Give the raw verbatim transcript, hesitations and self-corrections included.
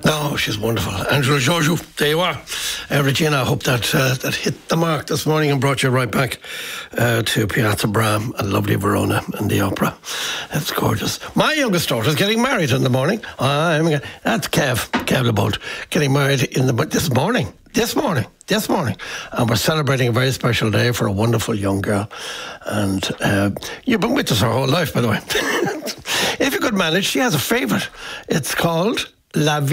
No, she's wonderful. Angela Jojo, there you are. Uh, Regina, I hope that uh, that hit the mark this morning and brought you right back uh, to Piazza Bram and lovely Verona and the opera. It's gorgeous. My youngest daughter is getting married in the morning. I'm That's Kev, Kev LeBolt, getting married in the this morning. This morning, this morning. And we're celebrating a very special day for a wonderful young girl. And uh, you've been with us her whole life, by the way. If you could manage, she has a favourite. It's called La Vie.